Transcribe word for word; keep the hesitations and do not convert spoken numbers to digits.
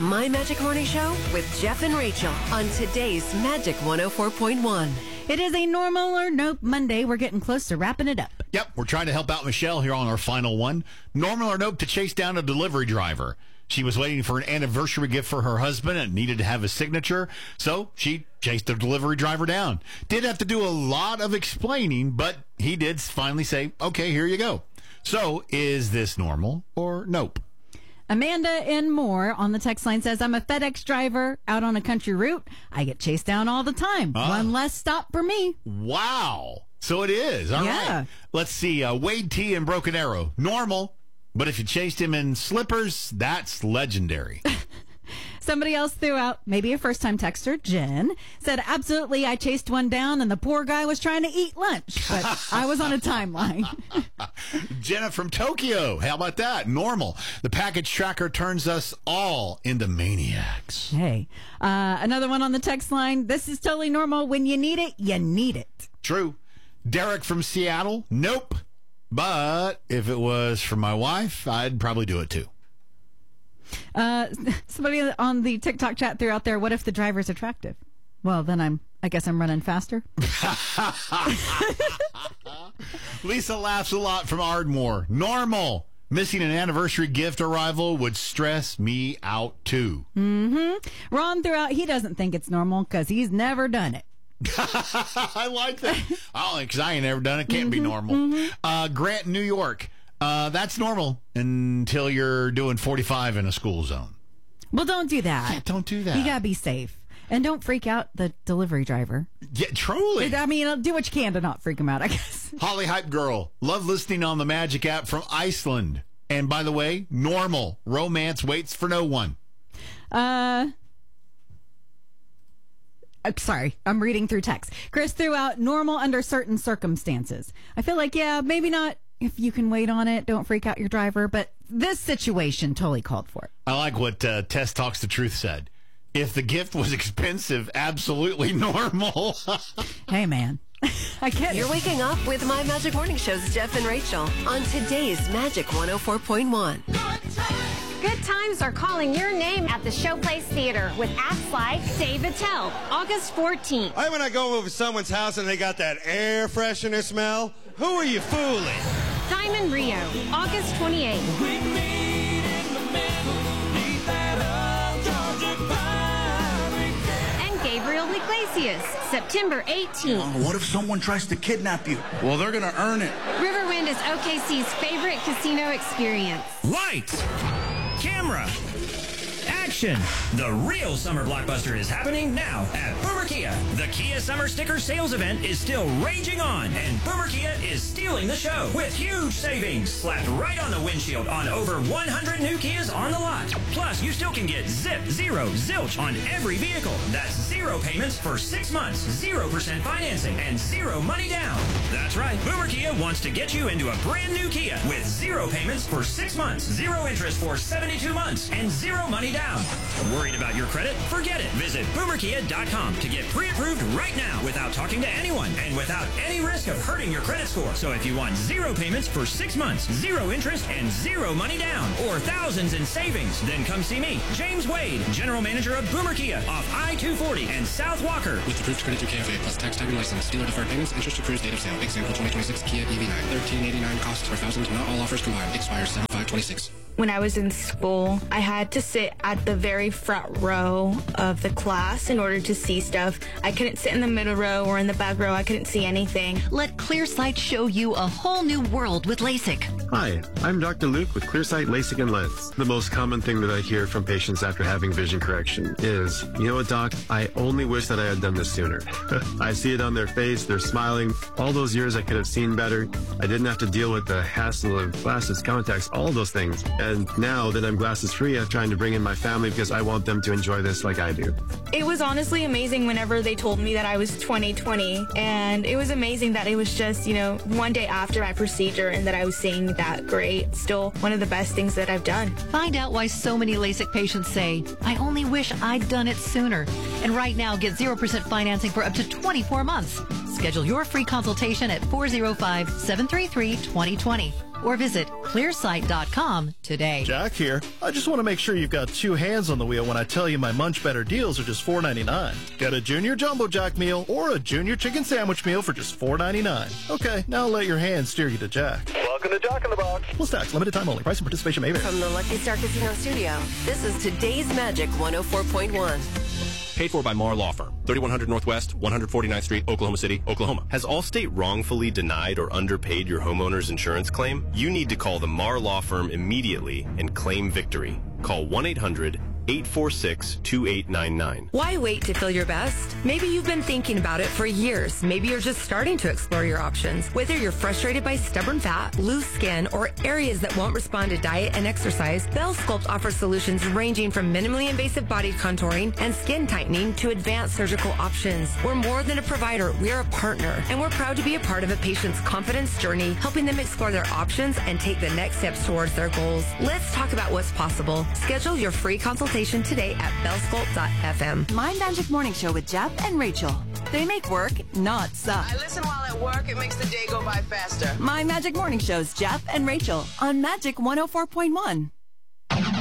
My Magic Morning Show with Jeff and Rachel on today's Magic one oh four point one. It is a normal or nope Monday. We're getting close to wrapping it up. Yep, we're trying to help out Michelle here on our final one. Normal or nope to chase down a delivery driver. She was waiting for an anniversary gift for her husband and needed to have a signature, so she chased the delivery driver down. Did have to do a lot of explaining, but he did finally say, okay, here you go. So, is this normal or nope? Amanda in Moore on the text line says, I'm a FedEx driver out on a country route. I get chased down all the time. Ah. One less stop for me. Wow. So it is. All Yeah. right. Let's see. Uh, Wade T in Broken Arrow. Normal. But if you chased him in slippers, that's legendary. Somebody else threw out, maybe a first-time texter, Jen, said, absolutely, I chased one down and the poor guy was trying to eat lunch, but I was on a timeline. Jenna from Tokyo. How about that? Normal. The package tracker turns us all into maniacs. Hey, uh, another one on the text line. This is totally normal. When you need it, you need it. True. Derek from Seattle. Nope. But if it was for my wife, I'd probably do it too. Uh, somebody on the TikTok chat threw out there, what if the driver's attractive? Well, then I'm, I guess I'm running faster. Lisa laughs a lot from Ardmore. Normal. Missing an anniversary gift arrival would stress me out too. Mm-hmm. Ron threw out, he doesn't think it's normal because he's never done it. I like that. Oh, because I ain't never done it. Can't mm-hmm, be normal. Mm-hmm. Uh, Grant, New York. Uh, that's normal until you're doing forty-five in a school zone. Well, don't do that. Yeah, don't do that. You gotta be safe. And don't freak out the delivery driver. Yeah, truly. I mean, do what you can to not freak him out, I guess. Holly Hype Girl. Love listening on the Magic app from Iceland. And by the way, normal. Romance waits for no one. Uh... Uh, sorry, I'm reading through text. Chris threw out normal under certain circumstances. I feel like, yeah, maybe not if you can wait on it. Don't freak out your driver. But this situation totally called for it. I like what uh, Tess Talks the Truth said. If the gift was expensive, absolutely normal. Hey, man. I get You're it. waking up with My Magic Morning Show's Jeff and Rachel on today's Magic one oh four point one. Good times are calling your name at the Showplace Theater with acts like Dave Attell, August fourteenth. I when I go over someone's house and they got that air freshener smell, who are you fooling? Diamond Rio, August twenty-eighth. We meet in the middle, beneath that old Georgia pine. And Gabriel Iglesias, September eighteenth. What if someone tries to kidnap you? Well, they're going to earn it. Riverwind is O K C's favorite casino experience. Lights! Camera! Action! The real summer blockbuster is happening now at Boomer Kia. The Kia Summer Sticker Sales Event is still raging on, and Boomer Kia is stealing the show with huge savings slapped right on the windshield on over one hundred new Kias on the lot. Plus, you still can get zip, zero, zilch on every vehicle. That's zero payments for six months, zero percent financing, and zero money down. That's right, Boomer Kia wants to get you into a brand new Kia with zero payments for six months, zero interest for seventy-two months, and zero money down. Worried about your credit? Forget it. Visit boomer kia dot com to get pre-approved right now without talking to anyone and without any risk of hurting your credit score. So if you want zero payments for six months, zero interest, and zero money down, or thousands in savings, then come see me, James Wade, General Manager of Boomer Kia off I two forty and South Walker. With approved credit through K F A plus tax, time, and license. Dealer deferred payments, interest accrues, date of sale. Example twenty twenty-six Kia E V nine. thirteen eighty-nine costs per thousand. Not all offers combined. Expires seven five twenty-six. When I was in school, I had to sit at the very front row of the class in order to see stuff. I couldn't sit in the middle row or in the back row. I couldn't see anything. Let ClearSight show you a whole new world with LASIK. Hi, I'm Doctor Luke with ClearSight LASIK and Lens. The most common thing that I hear from patients after having vision correction is, you know what, Doc, I only wish that I had done this sooner. I see it on their face, they're smiling. All those years I could have seen better. I didn't have to deal with the hassle of glasses, contacts, all those things. And now that I'm glasses free, I'm trying to bring in my family because I want them to enjoy this like I do. It was honestly amazing whenever they told me that I was twenty twenty. And it was amazing that it was just, you know, one day after my procedure and that I was seeing that great. Still one of the best things that I've done. Find out why so many LASIK patients say, I only wish I'd done it sooner. And right now, get zero percent financing for up to twenty-four months. Schedule your free consultation at four oh five, seven three three, two oh two oh. or visit clearsight dot com today. Jack here. I just want to make sure you've got two hands on the wheel when I tell you my Munch Better deals are just four ninety-nine. Get a Junior Jumbo Jack meal or a Junior Chicken Sandwich meal for just four ninety-nine. Okay, now let your hands steer you to Jack. Welcome to Jack in the Box. Plus tax, limited time only. Price and participation may vary. From the Lucky Star Casino Studio, this is today's Magic one oh four point one. Paid for by Marr Law Firm, thirty-one hundred Northwest, one forty-ninth Street, Oklahoma City, Oklahoma. Has Allstate wrongfully denied or underpaid your homeowner's insurance claim? You need to call the Marr Law Firm immediately and claim victory. Call one eight hundred eight four six two eight nine nine. Why wait to feel your best? Maybe you've been thinking about it for years. Maybe you're just starting to explore your options. Whether you're frustrated by stubborn fat, loose skin, or areas that won't respond to diet and exercise, Bell Sculpt offers solutions ranging from minimally invasive body contouring and skin tightening to advanced surgical options. We're more than a provider, we're a partner, and we're proud to be a part of a patient's confidence journey, helping them explore their options and take the next steps towards their goals. Let's talk about what's possible. Schedule your free consultation today at bell sculpt dot f m. My Magic Morning Show with Jeff and Rachel. They make work not suck. I listen while at work. It makes the day go by faster. My Magic Morning Show's Jeff and Rachel on Magic one oh four point one.